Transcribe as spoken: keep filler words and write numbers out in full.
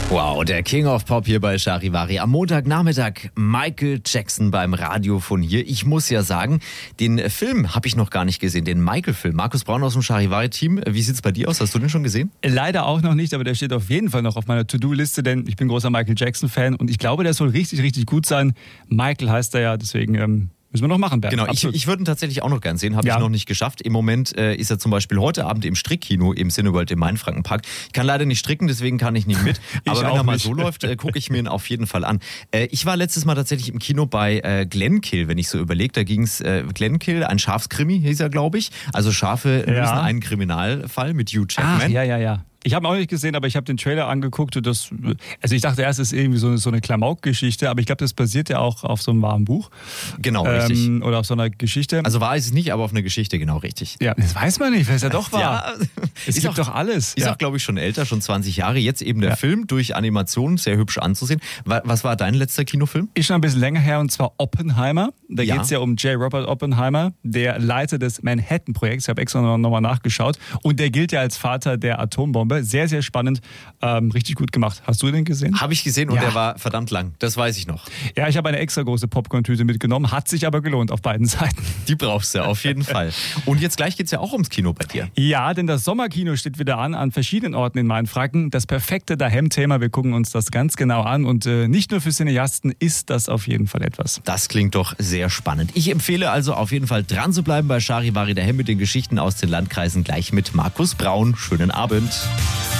Wow, der King of Pop hier bei Charivari. Am Montagnachmittag Michael Jackson beim Radiofon hier. Ich muss ja sagen, den Film habe ich noch gar nicht gesehen, den Michael-Film. Markus Braun aus dem Charivari-Team. Wie sieht's bei dir aus? Hast du den schon gesehen? Leider auch noch nicht, aber der steht auf jeden Fall noch auf meiner To-Do-Liste, denn ich bin großer Michael Jackson-Fan und ich glaube, der soll richtig, richtig gut sein. Michael heißt er ja, deswegen ähm, müssen wir noch machen, Bernd. Genau, ich, ich würde ihn tatsächlich auch noch gern sehen, habe Ja. ich noch nicht geschafft. Im Moment äh, ist er zum Beispiel heute Abend im Strickkino im Cineworld im Mainfrankenpark. Ich kann leider nicht stricken, deswegen kann ich nicht mit. Ich Aber wenn auch er mal nicht. so läuft, äh, gucke ich mir ihn auf jeden Fall an. Äh, ich war letztes Mal tatsächlich im Kino bei äh, Glenkill, wenn ich so überlege. Da ging es äh, Glenkill, ein Schafskrimi hieß er, glaube ich. Also Schafe Ja. lösen einen Kriminalfall mit Hugh Jackman. Ach, ja, ja, ja. Ich habe ihn auch nicht gesehen, aber ich habe den Trailer angeguckt und das, also ich dachte erst, es ist irgendwie so eine, so eine Klamauk-Geschichte, aber ich glaube, das basiert ja auch auf so einem wahren Buch. Genau, richtig. Ähm, oder auf so einer Geschichte. Also war es nicht, aber auf eine Geschichte, genau richtig. ja, das weiß man nicht, wer es ja doch war. Ja, Es ist gibt auch, doch alles. Ist Ja. auch, glaube ich, schon älter, schon zwanzig Jahre. Jetzt eben der Ja. Film durch Animation, sehr hübsch anzusehen. Wa- Was war dein letzter Kinofilm? Ist schon ein bisschen länger her und zwar Oppenheimer. Da Ja. geht es ja um J. Robert Oppenheimer, der Leiter des Manhattan-Projekts. Ich habe extra noch, noch mal nachgeschaut. Und der gilt ja als Vater der Atombombe. Sehr, sehr spannend. Ähm, richtig gut gemacht. Hast du den gesehen? Habe ich gesehen und Ja. der war verdammt lang. Das weiß ich noch. Ja, ich habe eine extra große Popcorn-Tüte mitgenommen. Hat sich aber gelohnt auf beiden Seiten. Die brauchst du auf jeden Fall. Und jetzt gleich geht's ja auch ums Kino bei dir. Ja, denn das Sommerkino steht wieder an, an verschiedenen Orten in Mainfranken. Das perfekte Daheim-Thema. Wir gucken uns das ganz genau an. Und äh, nicht nur für Cineasten ist das auf jeden Fall etwas. Das klingt doch sehr spannend. Ich empfehle also auf jeden Fall dran zu bleiben bei Charivari daheim mit den Geschichten aus den Landkreisen gleich mit Markus Braun. Schönen Abend.